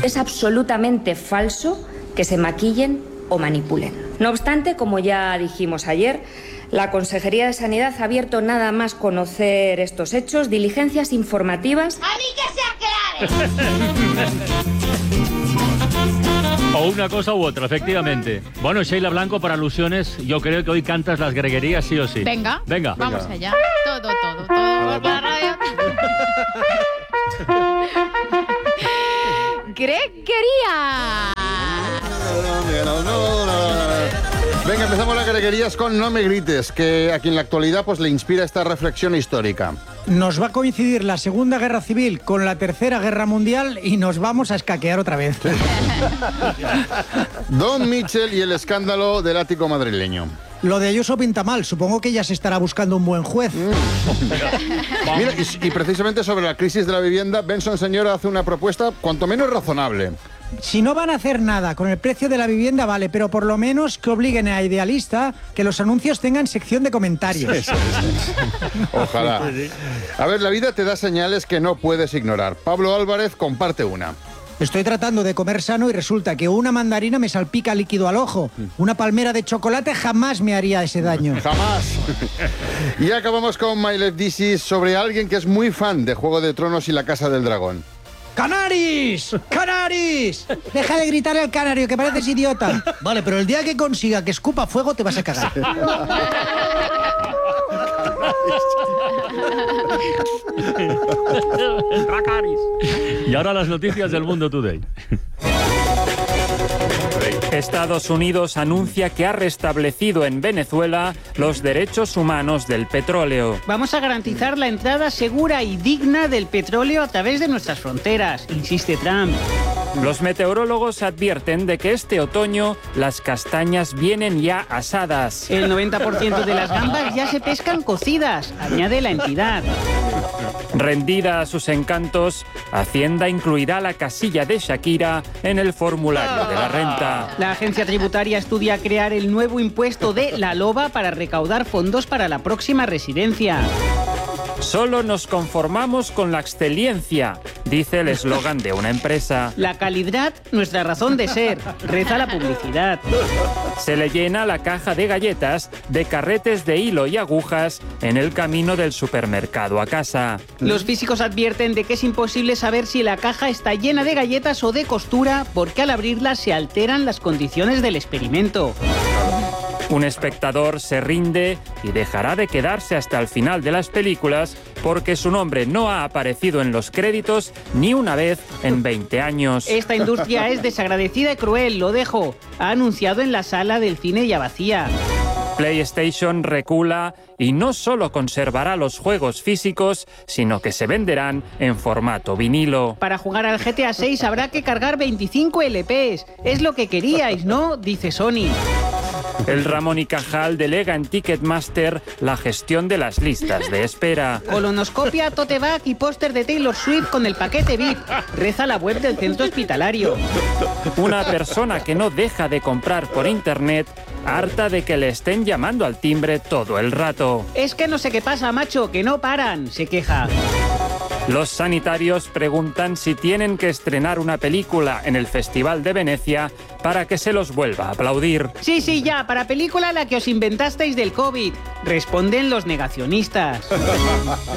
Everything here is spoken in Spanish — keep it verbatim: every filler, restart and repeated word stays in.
Es absolutamente falso que se maquillen o manipulen. No obstante, como ya dijimos ayer, la Consejería de Sanidad ha abierto nada más conocer estos hechos, diligencias informativas. ¡A mí que se aclare! O una cosa u otra, efectivamente. Bueno, Sheila Blanco, para alusiones, yo creo que hoy cantas las greguerías sí o sí. Venga, Venga. Vamos Venga. allá. Todo, todo, todo. Por la radio. ¡Greguería! Venga, empezamos las greguerías con No me grites, que a quien en la actualidad pues, le inspira esta reflexión histórica. Nos va a coincidir la Segunda Guerra Civil con la Tercera Guerra Mundial y nos vamos a escaquear otra vez. Don Mitchell y el escándalo del ático madrileño. Lo de Ayuso pinta mal, supongo que ya se estará buscando un buen juez. Mira, y, y precisamente sobre la crisis de la vivienda, Benson Señora hace una propuesta cuanto menos razonable. Si no van a hacer nada con el precio de la vivienda, vale, pero por lo menos que obliguen a Idealista que los anuncios tengan sección de comentarios. Eso, eso. Ojalá. A ver, la vida te da señales que no puedes ignorar. Pablo Álvarez comparte una. Estoy tratando de comer sano y resulta que una mandarina me salpica líquido al ojo. Una palmera de chocolate jamás me haría ese daño. Jamás. Y acabamos con My Left This Is sobre alguien que es muy fan de Juego de Tronos y La Casa del Dragón. ¡Canaris! ¡Canaris! Deja de gritar al canario, que pareces idiota. Vale, pero el día que consiga que escupa fuego te vas a cagar. Y ahora las noticias del Mundo Today. Estados Unidos anuncia que ha restablecido en Venezuela los derechos humanos del petróleo. Vamos a garantizar la entrada segura y digna del petróleo a través de nuestras fronteras, insiste Trump. Los meteorólogos advierten de que este otoño las castañas vienen ya asadas. El noventa por ciento de las gambas ya se pescan cocidas, añade la entidad. Rendida a sus encantos, Hacienda incluirá la casilla de Shakira en el formulario de la renta. La agencia tributaria estudia crear el nuevo impuesto de la loba para recaudar fondos para la próxima residencia. Solo nos conformamos con la exceliencia, dice el eslogan de una empresa. La calidad, nuestra razón de ser, reza la publicidad. Se le llena la caja de galletas de carretes de hilo y agujas en el camino del supermercado a casa. Los físicos advierten de que es imposible saber si la caja está llena de galletas o de costura porque al abrirla se alteran las condiciones del experimento. Un espectador se rinde y dejará de quedarse hasta el final de las películas porque su nombre no ha aparecido en los créditos ni una vez en veinte años. Esta industria es desagradecida y cruel, lo dejo. Ha anunciado en la sala del cine ya vacía. PlayStation recula y no solo conservará los juegos físicos, sino que se venderán en formato vinilo. Para jugar al G T A seis habrá que cargar veinticinco L Pes. Es lo que queríais, ¿no? Dice Sony. El Ramón y Cajal delega en Ticketmaster la gestión de las listas de espera. Colonoscopia, tote bag y póster de Taylor Swift con el paquete V I P. Reza la web del centro hospitalario. Una persona que no deja de comprar por internet, harta de que le estén llamando al timbre todo el rato. Es que no sé qué pasa, macho, que no paran, se queja. Los sanitarios preguntan si tienen que estrenar una película en el Festival de Venecia para que se los vuelva a aplaudir. Sí, sí, ya, para película la que os inventasteis del COVID. Responden los negacionistas.